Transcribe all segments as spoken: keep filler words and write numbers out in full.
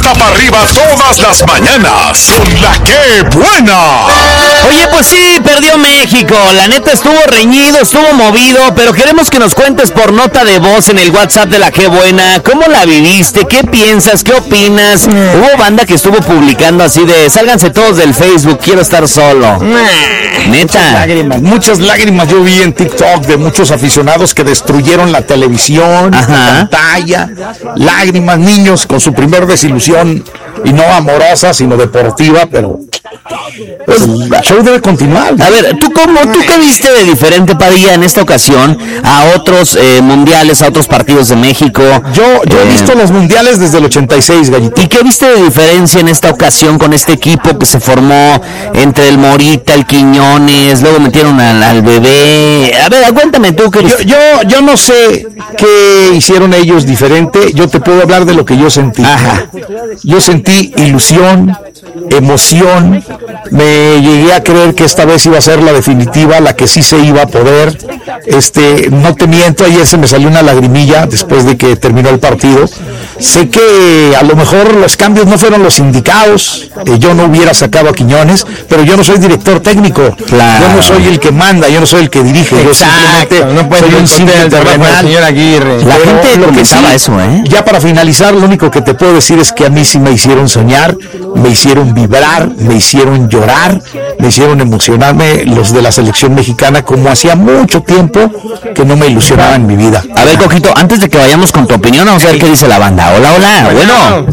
pata para arriba todas las mañanas con la que buena. Oye, pues sí, perdió México. La neta estuvo reñido, estuvo movido, pero queremos que nos cuentes por nota de voz en el WhatsApp de la que buena. ¿Cómo la viviste? ¿Qué piensas? ¿Qué opinas? Mm. Hubo banda que estuvo publicando así de sálganse todos del Facebook, quiero estar solo. Mm. Neta. Muchas lágrimas, muchas lágrimas yo vi en TikTok de muchos aficionados que destruyeron la televisión, Ajá. la pantalla, lágrimas, niños con su primer desilusión, y no amorosa, sino deportiva, pero pues, el show debe continuar. A ver, ¿tú cómo, tú qué viste de diferente, Padilla, en esta ocasión a otros eh, mundiales, a otros partidos de México? Yo, yo eh, he visto los mundiales desde el ochenta y seis, Gallito. ¿Y qué viste de diferencia en esta ocasión con este equipo que se formó entre el Morita, el Quiñones, luego metieron al, al bebé? A ver, cuéntame tú qué yo, yo, yo no sé qué hicieron ellos diferente, yo te puedo hablar de lo que yo sentí. Ajá. Yo sentí ilusión, emoción, me llegué a creer que esta vez iba a ser la definitiva, la que sí se iba a poder. Este, no te miento, ayer se me salió una lagrimilla después de que terminó el partido. Sé que a lo mejor los cambios no fueron los indicados, eh, yo no hubiera sacado a Quiñones, pero yo no soy director técnico, claro. Yo no soy el que manda, yo no soy el que dirige. Exacto, yo simplemente no soy un simple terrenal. Señor Aguirre. La pero gente lo que sí, eso, ¿eh? Ya para finalizar, lo único que te puedo decir es que a mí sí me hicieron soñar, me hicieron vibrar, me hicieron llorar, me hicieron emocionarme los de la selección mexicana, como hacía mucho tiempo que no me ilusionaba en mi vida. A ver, Coquito, antes de que vayamos con tu opinión, vamos a ver qué dice la banda. Hola, hola, bueno.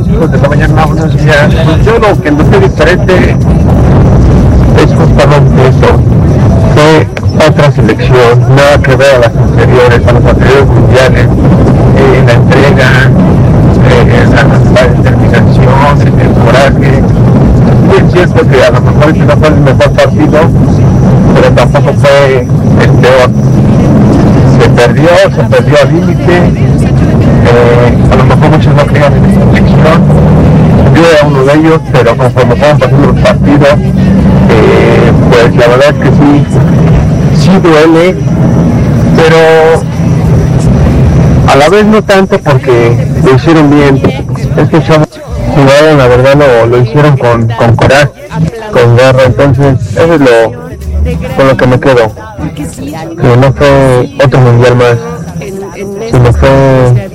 Yo lo que noté diferente es justamente eso. Fue otra selección, nada que ver a las anteriores, a los anteriores mundiales, eh, la entrega, eh, la, la determinación, el coraje. Es cierto que a lo mejor este no fue el mejor partido, pero tampoco fue el peor. Se perdió, se perdió al límite. Eh, a lo mejor muchos no creían en esta selección, yo era uno de ellos, pero conforme fueron pasando los partidos, eh, pues la verdad es que sí, sí duele, pero a la vez no tanto porque lo hicieron bien. Estos chavos jugaron, la verdad lo, lo hicieron con, con coraje, con garra, entonces eso es lo con lo que me quedo, que no fue otro mundial más, sino fue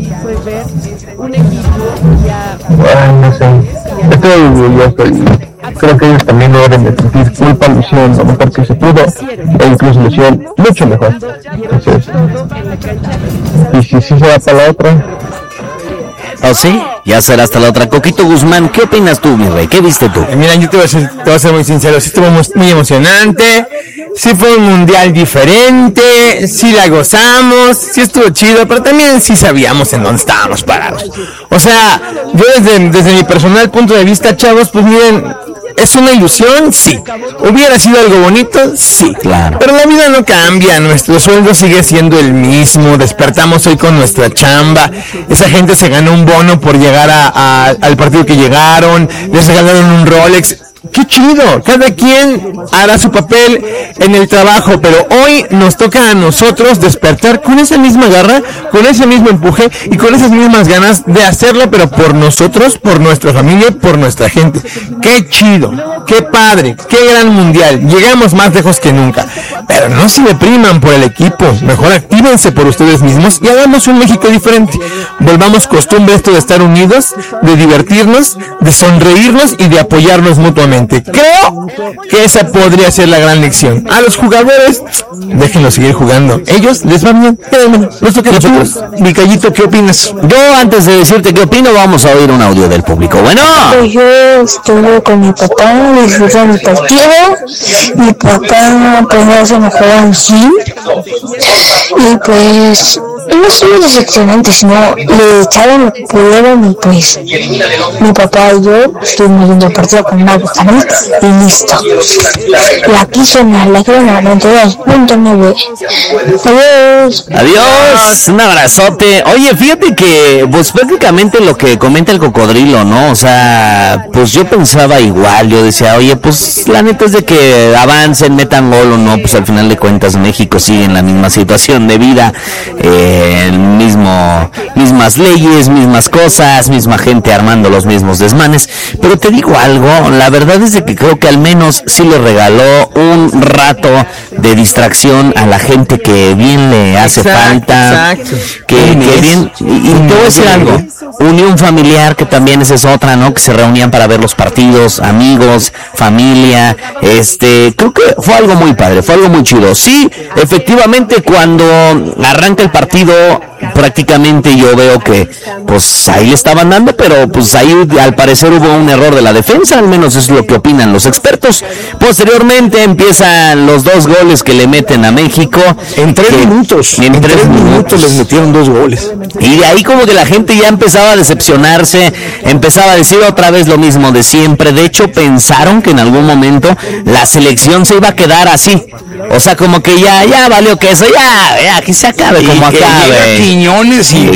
ay, no sé, estoy orgulloso y creo que ellos también no deben de sentir culpa, lo hicieron lo mejor que se pudo e incluso lo hicieron mucho mejor. Entonces, y si sí se va para la otra. ¿Oh, sí? Ya será hasta la otra. Coquito Guzmán, ¿qué opinas tú, mi rey? ¿Qué viste tú? Eh, mira, yo te voy, a ser, te voy a ser muy sincero, sí estuvo muy, muy emocionante, sí fue un mundial diferente, sí la gozamos, sí estuvo chido, pero también sí sabíamos en dónde estábamos parados. O sea, yo desde, desde mi personal punto de vista, chavos, pues miren, ¿es una ilusión? Sí. ¿Hubiera sido algo bonito? Sí. Claro. Pero la vida no cambia, nuestro sueldo sigue siendo el mismo, despertamos hoy con nuestra chamba, esa gente se ganó un bono por llegar a, a, al partido que llegaron, les regalaron un Rolex. ¡Qué chido! Cada quien hará su papel en el trabajo, pero hoy nos toca a nosotros despertar con esa misma garra, con ese mismo empuje y con esas mismas ganas de hacerlo, pero por nosotros, por nuestra familia, por nuestra gente. ¡Qué chido! ¡Qué padre! ¡Qué gran mundial! Llegamos más lejos que nunca. Pero no se depriman por el equipo, mejor actívense por ustedes mismos y hagamos un México diferente. Volvamos costumbre esto de estar unidos, de divertirnos, de sonreírnos y de apoyarnos mutuamente. Creo que esa podría ser la gran lección. A los jugadores, déjenlos seguir jugando. Ellos les va bien. Nuestro que nosotros. Mi Callito, ¿qué opinas? Yo, antes de decirte qué opino, vamos a oír un audio del público. Bueno. Pues yo estuve con mi papá, disfrutando el partido. Mi papá, pues no se me jugó en sí. Y pues, no solo decepcionante, sino le echaron lo que pudieron y pues, mi papá y yo estuvimos viendo el partido con una boca y listo. La quiso más, la quiero noventa y dos punto nueve. Adiós. Adiós. Un abrazote. Oye, fíjate que, pues prácticamente lo que comenta el cocodrilo, ¿no? O sea, pues yo pensaba igual. Yo decía, oye, pues la neta es de que avancen, metan gol o no, pues al final de cuentas México sigue en la misma situación de vida. Eh, eh, mismo, mismas leyes, mismas cosas, misma gente armando los mismos desmanes. Pero te digo algo, la verdad es de que creo que al menos sí le regaló un rato de distracción a la gente que bien le hace exacto, falta, exacto. que, que bien, y, y te voy a decir algo, unión familiar, que también esa es otra, ¿no? Que se reunían para ver los partidos, amigos, familia, este, creo que fue algo muy padre, fue algo muy chido. Sí, efectivamente, cuando arranca el partido, prácticamente yo veo que, pues, ahí le estaban dando, pero, pues, ahí al parecer hubo un error de la defensa, al menos es lo que opinan los expertos. Posteriormente empiezan los dos goles que le meten a México. En tres que, minutos, en, en tres, tres minutos, minutos les metieron dos goles. Y de ahí como que la gente ya empezaba a decepcionarse, empezaba a decir otra vez lo mismo de siempre. De hecho, pensaron que en algún momento la selección se iba a quedar así. O sea, como que ya, ya valió que eso, ya, ya, que se acabe como acabe. Quiñones y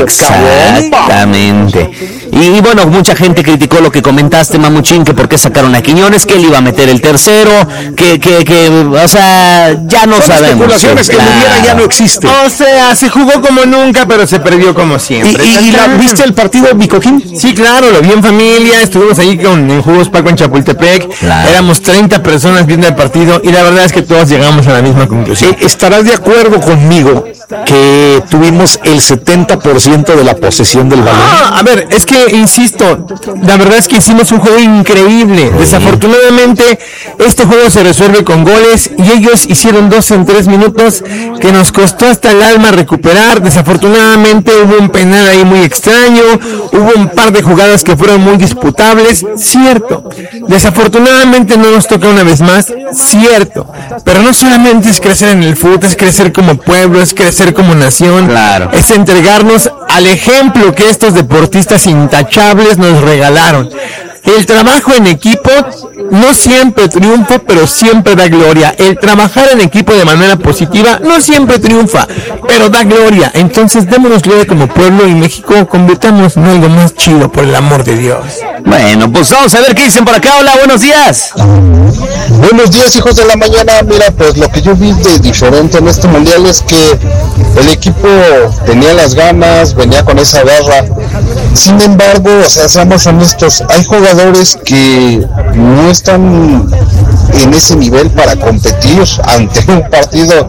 exactamente. Y, y bueno, mucha gente criticó lo que comentaste, Mamuchín, que por qué sacaron a Quiñones, que él iba a meter el tercero, que, que, que, o sea, ya no Son sabemos. Especulaciones, que claro. El Mundial ya no existe. O sea, se jugó como nunca, pero se perdió como siempre. ¿Y, y la, viste el partido de Bicoquín? Sí, claro, lo vi en familia, estuvimos ahí con, en Jugos Paco en Chapultepec, claro. Éramos treinta personas viendo el partido y la verdad es que todos llegamos a la misma conclusión. Eh, ¿Estarás de acuerdo conmigo que tuvimos el setenta por ciento de la posesión del balón? Ah, a ver, es que, insisto, la verdad es que hicimos un juego increíble. Sí. Desafortunadamente, este juego se resuelve con goles y ellos hicieron dos en tres minutos que nos costó hasta el alma recuperar. Desafortunadamente hubo un penal ahí muy extraño, hubo un par de jugadas que fueron muy disputables, cierto. Desafortunadamente no nos toca una vez más, cierto. Pero no solamente es crecer en el fútbol, es crecer como pueblo, es crecer como nación, claro. Es entregarnos al ejemplo que estos deportistas intachables nos regalaron. El trabajo en equipo no siempre triunfa, pero siempre da gloria. El trabajar en equipo de manera positiva no siempre triunfa, pero da gloria. Entonces démonos gloria como pueblo y México convirtamos en algo más chido, por el amor de Dios. Bueno, pues vamos a ver qué dicen por acá. Hola, buenos días. Buenos días, hijos de la mañana. Mira, pues lo que yo vi de diferente en este mundial es que el equipo tenía las ganas, venía con esa garra. Sin embargo, o sea, seamos honestos, hay jugadores que no están en ese nivel para competir ante un partido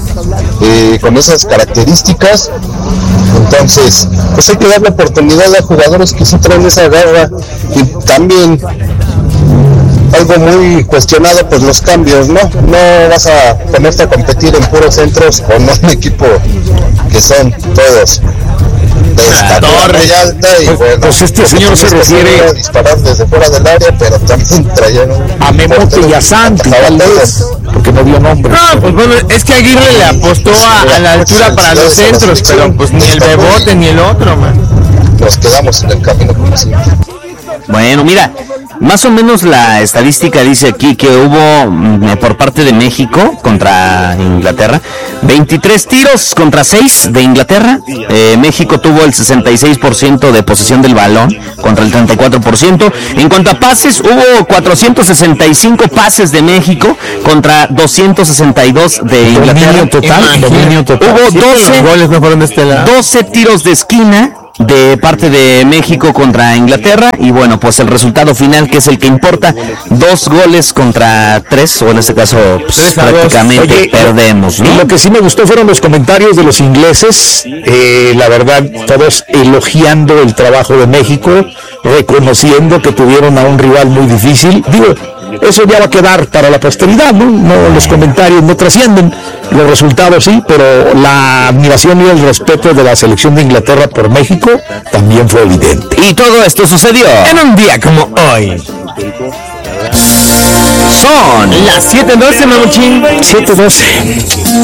eh, con esas características. Entonces, pues hay que darle oportunidad a jugadores que sí traen esa garra. Y también algo muy cuestionado, pues los cambios, ¿no? No vas a ponerte a competir en puros centros con un equipo que son todos de estatura muy alta y pues, bueno, pues este señor se refiere a disparar desde fuera del área, pero también traían a Memote y a Santi, porque no dio nombre. No, pues bueno, es que Aguirre le apostó a, a la altura para los centros, pero pues ni el Bebote ni el otro, man. Nos quedamos en el camino como siempre. Bueno, mira, más o menos la estadística dice aquí que hubo eh, por parte de México contra Inglaterra veintitrés tiros contra seis de Inglaterra. eh, México tuvo el sesenta y seis por ciento de posesión del balón contra el treinta y cuatro por ciento. En cuanto a pases, hubo cuatrocientos sesenta y cinco pases de México contra doscientos sesenta y dos de Inglaterra. Dominio total, dominio total. Hubo doce, goles no fueron de este lado. doce tiros de esquina de parte de México contra Inglaterra, y bueno, pues el resultado final, que es el que importa, dos goles contra tres, o en este caso pues, prácticamente Oye, perdemos, ¿no? Y lo que sí me gustó fueron los comentarios de los ingleses, eh, la verdad, todos elogiando el trabajo de México, reconociendo que tuvieron a un rival muy difícil. Digo, eso ya va a quedar para la posteridad, ¿no? No, los comentarios no trascienden, los resultados sí, pero la admiración y el respeto de la selección de Inglaterra por México también fue evidente. Y todo esto sucedió en un día como hoy. Son las siete doce, Mamuchín. siete doce.